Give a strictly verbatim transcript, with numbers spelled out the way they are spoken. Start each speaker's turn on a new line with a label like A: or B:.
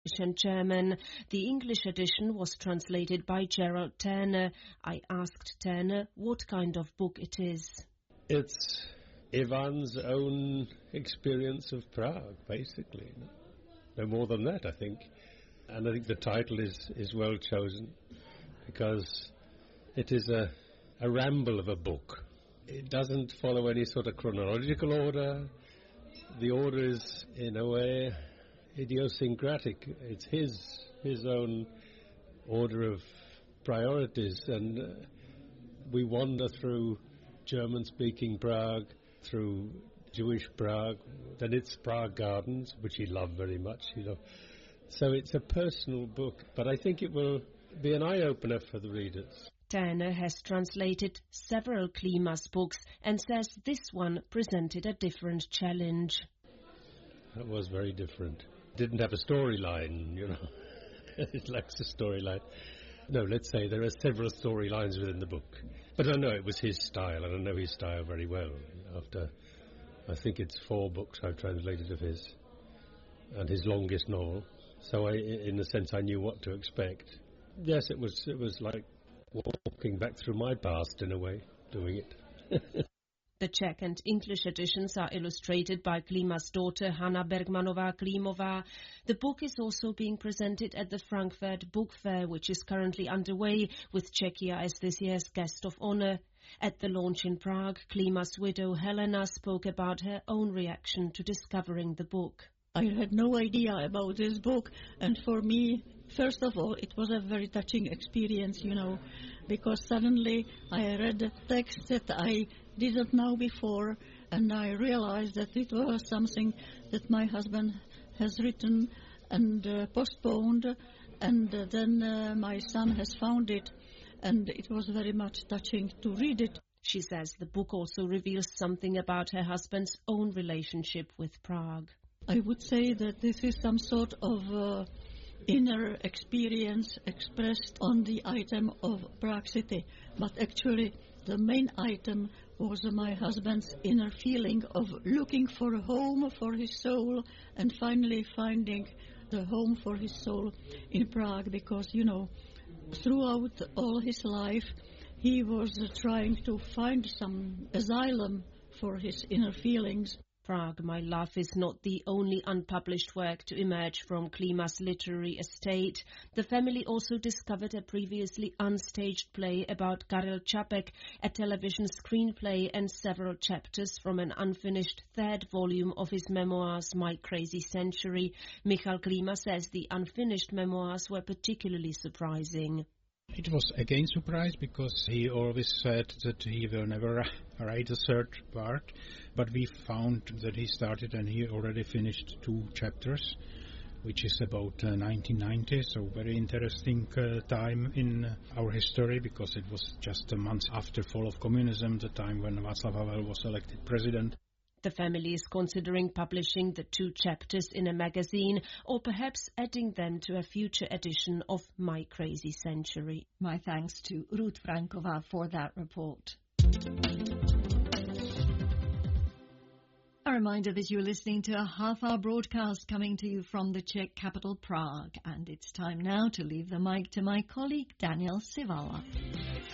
A: and German. The English edition was translated by Gerald Turner. I asked Turner what kind of book it is.
B: It's Ivan's own experience of Prague, basically. No more than that, I think. And I think the title is, is well chosen because it is a, a ramble of a book. It doesn't follow any sort of chronological order. The order is, in a way, idiosyncratic. It's his his own order of priorities, and uh, we wander through German-speaking Prague, through Jewish Prague, then it's Prague Gardens, which he loved very much, you know. So it's a personal book, but I think it will be an eye-opener for the readers.
A: Turner has translated several Klimas books and says this one presented a different challenge.
B: That was very different. Didn't have a storyline, you know. It lacks a storyline. No, let's say there are several storylines within the book. But I know it was his style, and I know his style very well. After, I think it's four books I've translated of his, and his longest novel. So I, in a sense, I knew what to expect. Yes, it was it was like walking back through my past, in a way, doing it.
A: The Czech and English editions are illustrated by Klima's daughter Hanna Bergmanová-Klimová. The book is also being presented at the Frankfurt Book Fair, which is currently underway, with Czechia as this year's guest of honor. At the launch in Prague, Klima's widow Helena spoke about her own reaction to discovering the book.
C: I had no idea about this book, and for me, first of all, it was a very touching experience, you know, because suddenly I read a text that I didn't know before, and I realized that it was something that my husband has written and uh, postponed, and uh, then uh, my son has found it, and it was very much touching to read it.
A: She says the book also reveals something about her husband's own relationship with Prague.
C: I would say that this is some sort of uh, inner experience expressed on the item of Prague City, but actually the main item was my husband's inner feeling of looking for a home for his soul and finally finding the home for his soul in Prague, because, you know, throughout all his life he was uh, trying to find some asylum for his inner feelings.
A: Prague, My Love is not the only unpublished work to emerge from Klima's literary estate. The family also discovered a previously unstaged play about Karel Čapek, a television screenplay, and several chapters from an unfinished third volume of his memoirs, My Crazy Century. Michal Klima says the unfinished memoirs were particularly surprising.
D: It was again surprise because he always said that he will never write a third part, but we found that he started and he already finished two chapters, which is about uh, nineteen ninety, so very interesting uh, time in uh, our history, because it was just a month after fall of communism, the time when Václav Havel was elected president.
A: The family is considering publishing the two chapters in a magazine, or perhaps adding them to a future edition of My Crazy Century.
E: My thanks to Ruth Franková for that report. A reminder that you're listening to a half-hour broadcast coming to you from the Czech capital, Prague. And it's time now to leave the mic to my colleague, Daniel Sivala.